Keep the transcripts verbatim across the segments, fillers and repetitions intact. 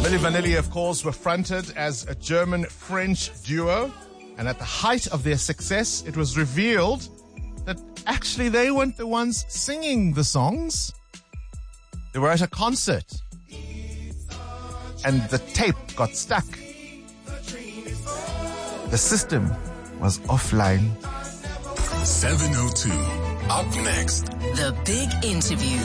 Milli Vanilli, of course, were fronted as a German-French duo. And at the height of their success, it was revealed that actually they weren't the ones singing the songs. They were at a concert. And the tape got stuck. The system was offline. seven oh two. Up next. The Big Interview.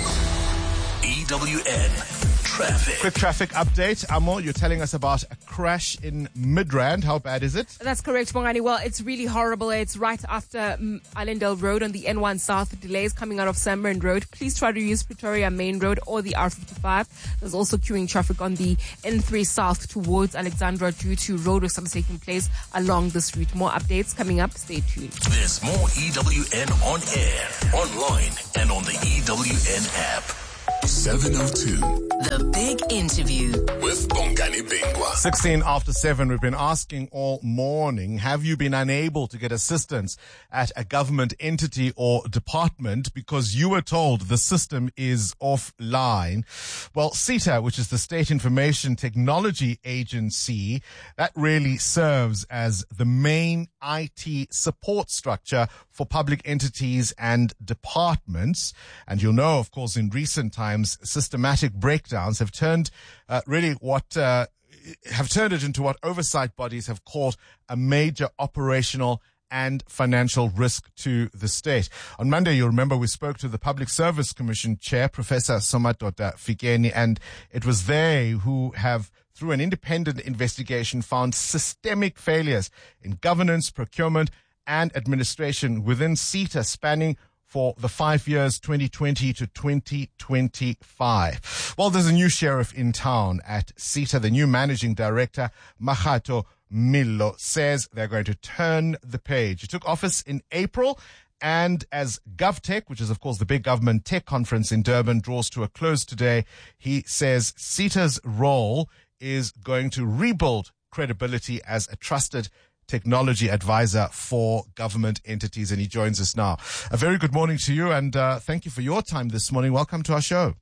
E W N Traffic. Quick traffic update. Amo, you're telling us about a crash in Midrand. How bad is it? That's correct, Bongani. Well, it's really horrible. It's right after um, Allendale Road on the N one South. Delays coming out of Sanborn Road. Please try to use Pretoria Main Road or the R fifty-five. There's also queuing traffic on the N three South towards Alexandra due to roadworks taking place along this route. More updates coming up. Stay tuned. There's more E W N on air, online, and on the E W N app. seven oh two. The Big Interview. With Bongani Bingwa. sixteen after seven, we've been asking all morning, have you been unable to get assistance at a government entity or department because you were told the system is offline? Well, SITA, which is the State Information Technology Agency, that really serves as the main I T support structure for public entities and departments. And you'll know, of course, in recent times, systematic breakdowns have turned uh, really what uh, have turned it into what oversight bodies have called a major operational and financial risk to the state. On Monday, you'll remember we spoke to the Public Service Commission Chair, Professor Somadoda Fikeni, and it was they who have, through an independent investigation, found systemic failures in governance, procurement, and administration within SITA, spanning for the five years twenty twenty to twenty twenty-five. Well, there's a new sheriff in town at SITA. The new managing director, Mahato Millo, says they're going to turn the page. He took office in April, and as GovTech, which is, of course, the big government tech conference in Durban, draws to a close today, he says SITA's role is going to rebuild credibility as a trusted technology advisor for government entities, and he joins us now. A very good morning to you, and uh, thank you for your time this morning. Welcome to our show.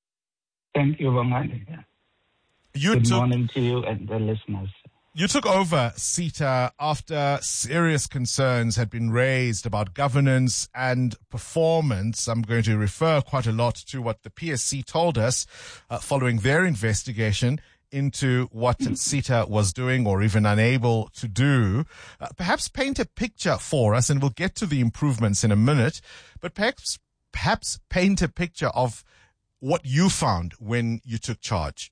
Thank you, Bongani. You Good took, morning to you and the listeners. You took over SITA after serious concerns had been raised about governance and performance. I'm going to refer quite a lot to what the P S C told us uh, following their investigation into what SITA was doing or even unable to do. Uh, perhaps paint a picture for us, and we'll get to the improvements in a minute, but perhaps, perhaps paint a picture of what you found when you took charge.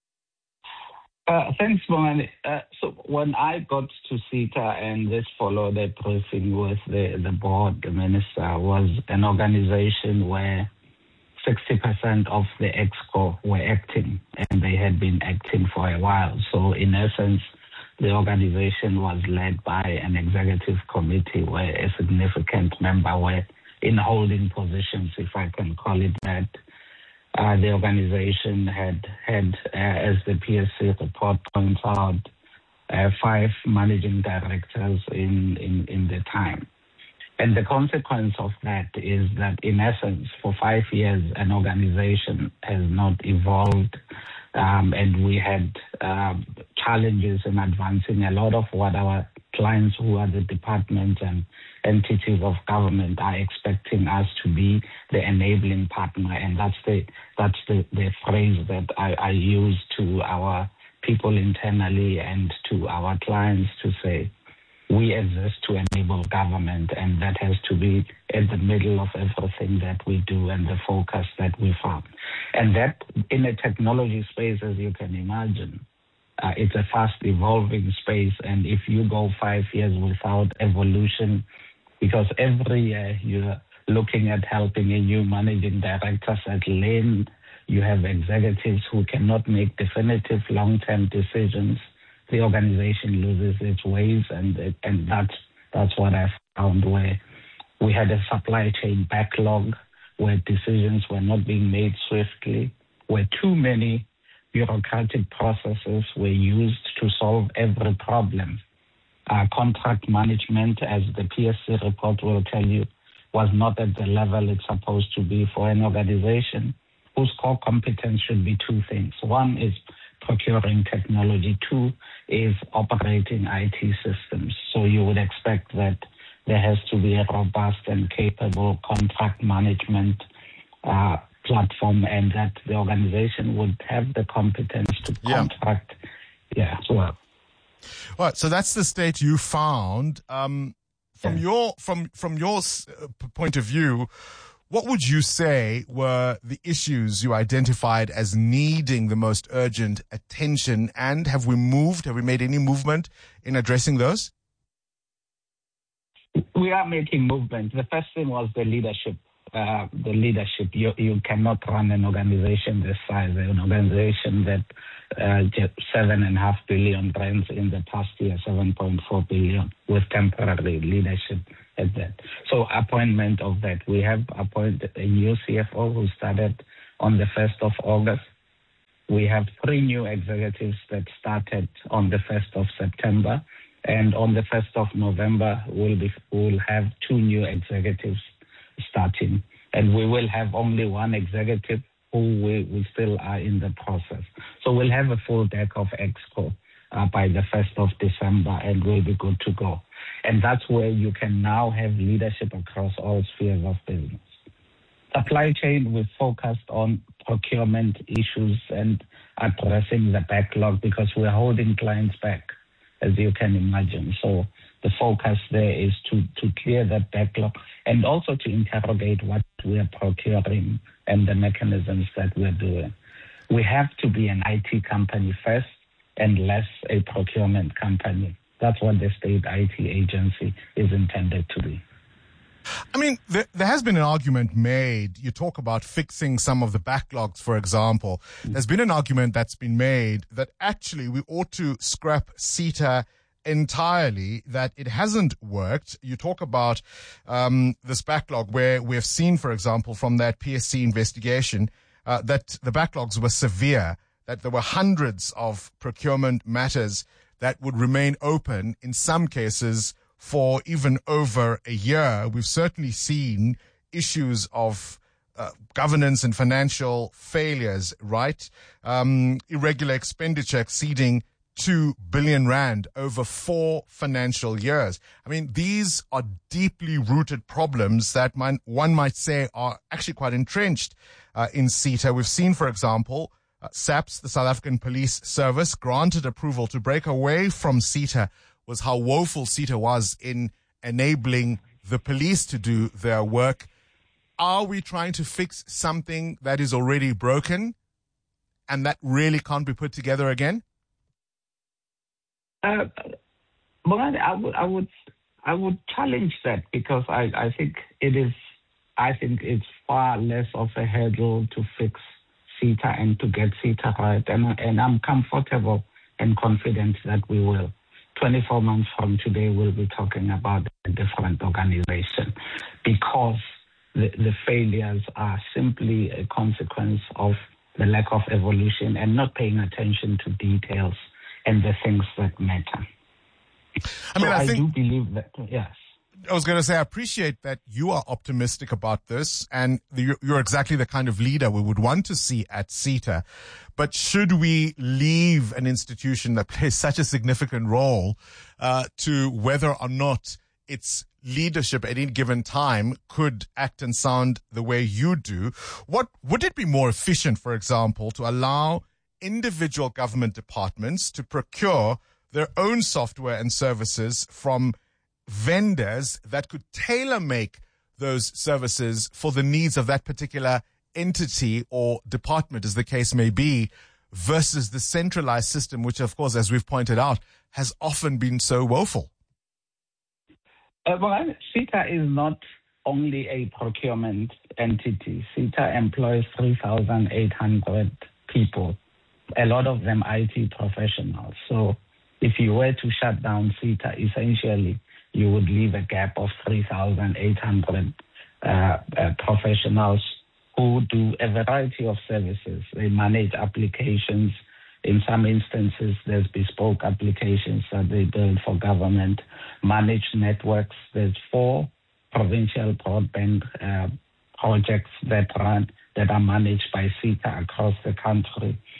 Uh, thanks, Bongani. Uh, so when I got to SITA, and this followed a briefing with the, the board, the minister, was an organization where sixty percent of the ExCo were acting, and they had been acting for a while. So in essence, the organization was led by an executive committee where a significant member were in holding positions, if I can call it that. Uh, the organization had had, uh, as the P S C report points out, uh, five managing directors in, in, in the time. And the consequence of that is that, in essence, for five years, an organization has not evolved, um, and we had um, challenges in advancing a lot of what our clients, who are the departments and entities of government, are expecting us to be the enabling partner. And that's the that's the, the phrase that I, I use to our people internally and to our clients to say, we exist to enable government, and that has to be at the middle of everything that we do and the focus that we found. And that, in a technology space, as you can imagine, uh, it's a fast-evolving space, and if you go five years without evolution, because every year you're looking at helping a new managing director settle in, you have executives who cannot make definitive long-term decisions, the organization loses its ways, and it, and that's that's what I found, where we had a supply chain backlog, where decisions were not being made swiftly, where too many bureaucratic processes were used to solve every problem. Uh, contract management, as the P S C report will tell you, was not at the level it's supposed to be for an organization whose core competence should be two things. One is procuring technology. Two is operating I T systems. So you would expect that there has to be a robust and capable contract management uh, platform, and that the organization would have the competence to Yeah. contract. Yeah, well. All right, so that's the state you found. Um, from Yeah. your from from your s- uh, p- point of view, what would you say were the issues you identified as needing the most urgent attention, and have we moved? Have we made any movement in addressing those? We are making movement. The first thing was the leadership. Uh, the leadership. You you cannot run an organization this size, an organization that uh, just seven and a half billion rands in the past year, seven point four billion, with temporary leadership at that. So appointment of that. We have appointed a new C F O who started on the first of August. We have three new executives that started on the first of September. And on the first of November, we'll, be, we'll have two new executives starting. And we will have only one executive who we, we still are in the process. So we'll have a full deck of ExCo uh, by the first of December, and we'll be good to go. And that's where you can now have leadership across all spheres of business. Supply chain, we focused on procurement issues and addressing the backlog because we're holding clients back, as you can imagine. So the focus there is to, to clear that backlog and also to interrogate what we are procuring and the mechanisms that we're doing. We have to be an I T company first and less a procurement company. That's what the state I T agency is intended to be. I mean, there, there has been an argument made. You talk about fixing some of the backlogs, for example. There's been an argument that's been made that actually we ought to scrap SETA entirely, that it hasn't worked. You talk about um, this backlog where we have seen, for example, from that P S C investigation, uh, that the backlogs were severe, that there were hundreds of procurement matters that would remain open, in some cases, for even over a year. We've certainly seen issues of uh, governance and financial failures, right? Um, irregular expenditure exceeding two billion rand over four financial years. I mean, these are deeply rooted problems that man, one might say are actually quite entrenched uh, in SETA. We've seen, for example, uh, SAPS, the South African Police Service, granted approval to break away from SETA. Was how woeful SETA was in enabling the police to do their work. Are we trying to fix something that is already broken and that really can't be put together again? Uh, Bongani, I would, I would, I would challenge that because I, I think it is, I think it's far less of a hurdle to fix SETA and to get SETA right, and and I'm comfortable and confident that we will. twenty-four months from today, we'll be talking about a different organization because the, the failures are simply a consequence of the lack of evolution and not paying attention to details and the things that matter. I mean, so I, I think, do believe that, yes. I was going to say, I appreciate that you are optimistic about this, and you're, you're exactly the kind of leader we would want to see at SETA. But should we leave an institution that plays such a significant role uh, to whether or not its leadership at any given time could act and sound the way you do? What would it be more efficient, for example, to allow individual government departments to procure their own software and services from vendors that could tailor make those services for the needs of that particular entity or department, as the case may be, versus the centralized system, which, of course, as we've pointed out, has often been so woeful? Uh, well, SETA is not only a procurement entity. SETA employs three thousand eight hundred people, a lot of them I T professionals. So if you were to shut down SETA, essentially, you would leave a gap of three thousand eight hundred uh, uh, professionals who do a variety of services. They manage applications. In some instances, there's bespoke applications that they build for government, managed networks. There's four provincial broadband uh, projects that run that are managed by SETA across the country.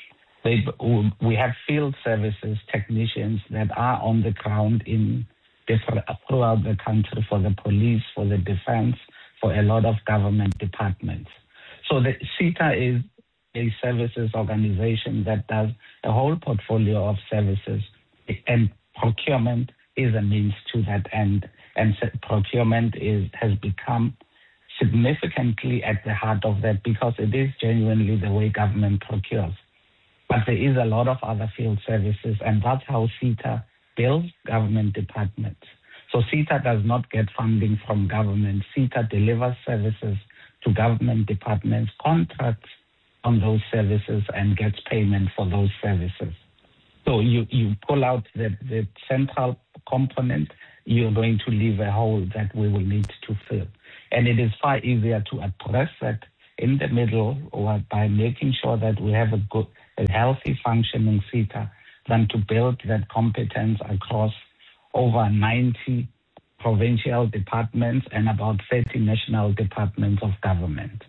They, we have field services technicians that are on the ground in different, throughout the country for the police, for the defense, for a lot of government departments. So the SETA is a services organization that does a whole portfolio of services, and procurement is a means to that end. And procurement is has become significantly at the heart of that because it is genuinely the way government procures. But there is a lot of other field services, and that's how SETA builds government departments. So SETA does not get funding from government. SETA delivers services to government departments, contracts on those services, and gets payment for those services. So you, you pull out the, the central component, you're going to leave a hole that we will need to fill. And it is far easier to address that in the middle or by making sure that we have a good, a healthy functioning SETA than to build that competence across over ninety provincial departments and about thirty national departments of government.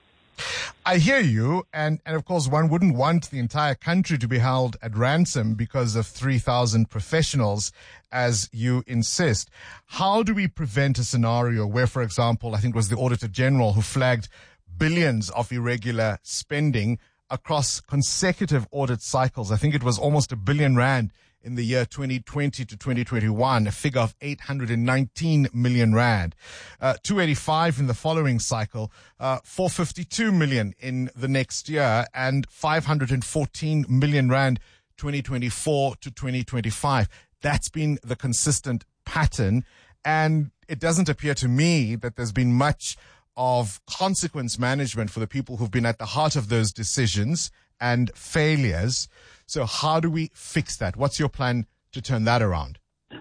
I hear you, and, and of course one wouldn't want the entire country to be held at ransom because of three thousand professionals, as you insist. How do we prevent a scenario where, for example, I think it was the Auditor General who flagged billions of irregular spending across consecutive audit cycles? I think it was almost a billion rand in the year twenty twenty to twenty twenty-one, a figure of eight hundred nineteen million rand. Uh, two eighty-five in the following cycle, uh, four hundred fifty-two million in the next year, and five hundred fourteen million rand twenty twenty-four to twenty twenty-five. That's been the consistent pattern, and it doesn't appear to me that there's been much of consequence management for the people who've been at the heart of those decisions and failures. So how do we fix that? What's your plan to turn that around?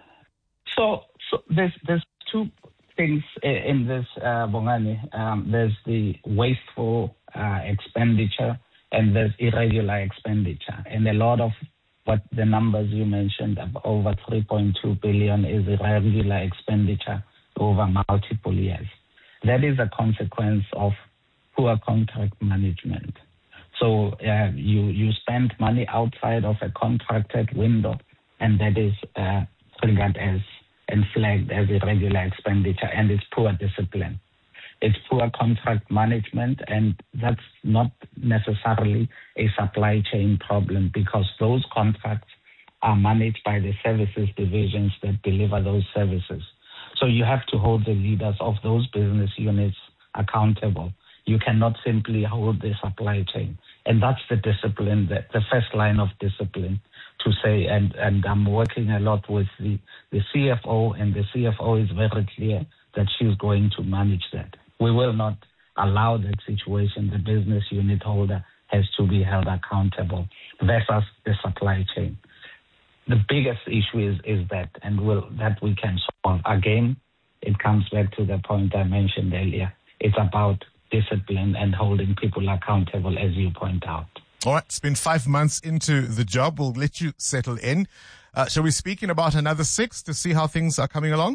So, so there's there's two things in this, uh, Bongani. Um, there's the wasteful uh, expenditure and there's irregular expenditure. And a lot of what the numbers you mentioned, of over three point two billion, is irregular expenditure over multiple years. That is a consequence of poor contract management. So uh, you, you spend money outside of a contracted window, and that is uh, triggered as and flagged as irregular expenditure, and it's poor discipline. It's poor contract management, and that's not necessarily a supply chain problem because those contracts are managed by the services divisions that deliver those services. So you have to hold the leaders of those business units accountable. You cannot simply hold the supply chain. And that's the discipline, the, the first line of discipline to say, and, and I'm working a lot with the, the C F O, and the C F O is very clear that she's going to manage that. We will not allow that situation. The business unit holder has to be held accountable versus the supply chain. The biggest issue is, is that, and will, that we can solve. Again, it comes back to the point I mentioned earlier. It's about discipline and holding people accountable, as you point out. All right, it's been five months into the job. We'll let you settle in. Uh, shall we speak in about another six to see how things are coming along?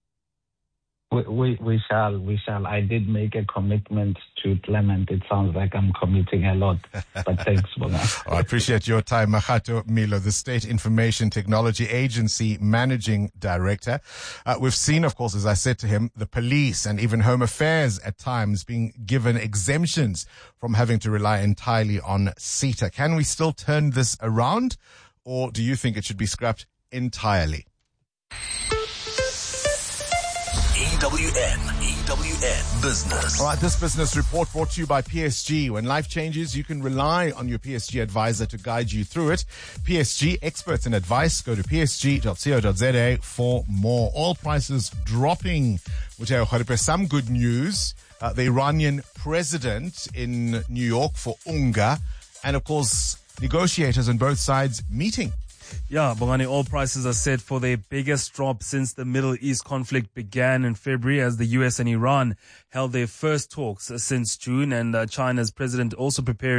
We, we, we shall, we shall. I did make a commitment to Clement. It sounds like I'm committing a lot, but thanks for that. I appreciate your time. Makgato Milo, the State Information Technology Agency Managing Director. Uh, we've seen, of course, as I said to him, the police and even Home Affairs at times being given exemptions from having to rely entirely on SETA. Can we still turn this around, or do you think it should be scrapped entirely? E W N, E W N Business. All right, this business report brought to you by P S G. When life changes, you can rely on your P S G advisor to guide you through it. P S G, experts in advice. Go to p s g dot co dot z a for more. Oil prices dropping. Some good news. Uh, the Iranian president in New York for UNGA. And, of course, negotiators on both sides meeting. Yeah, Bongani, oil prices are set for their biggest drop since the Middle East conflict began in February, as the U S and Iran held their first talks since June, and uh, China's president also preparing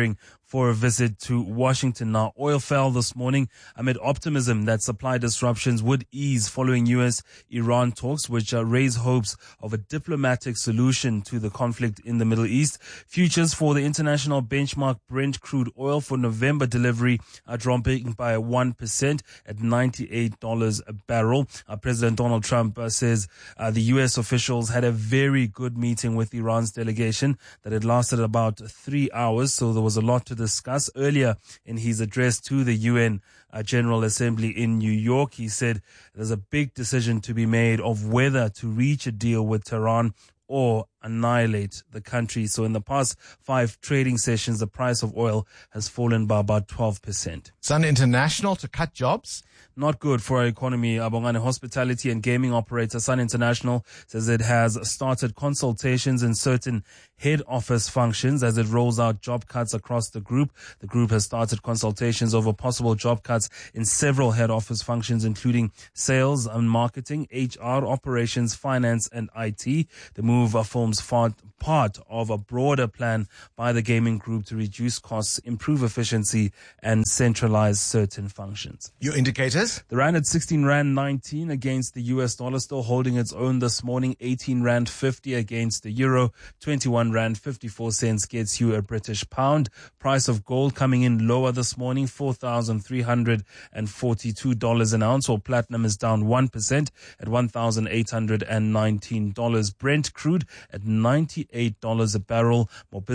for a visit to Washington. Now, oil fell this morning amid optimism that supply disruptions would ease following U S Iran talks, which uh, raise hopes of a diplomatic solution to the conflict in the Middle East. Futures for the international benchmark Brent crude oil for November delivery are dropping by one percent at ninety-eight dollars a barrel. Uh, President Donald Trump uh, says uh, the U S officials had a very good meeting with Iran's delegation that had lasted about three hours, so there was a lot to discuss. Earlier in his address to the U N uh, General Assembly in New York, he said there's a big decision to be made of whether to reach a deal with Tehran or annihilate the country. So in the past five trading sessions, the price of oil has fallen by about twelve percent. Sun International to cut jobs? Not good for our economy. Abongane hospitality and gaming operator Sun International says it has started consultations in certain head office functions as it rolls out job cuts across the group. The group has started consultations over possible job cuts in several head office functions, including sales and marketing, H R, operations, finance, and I T. The move forms part of a broader plan by the gaming group to reduce costs, improve efficiency, and centralize certain functions. Your indicators? The rand at sixteen rand nineteen against the U S dollar, still holding its own this morning. eighteen rand fifty against the euro. twenty-one rand fifty-four cents gets you a British pound. Price of gold coming in lower this morning, four thousand three hundred forty-two dollars an ounce, or platinum is down one percent at one thousand eight hundred nineteen dollars. Brent crude at ninety-eight dollars a barrel. More business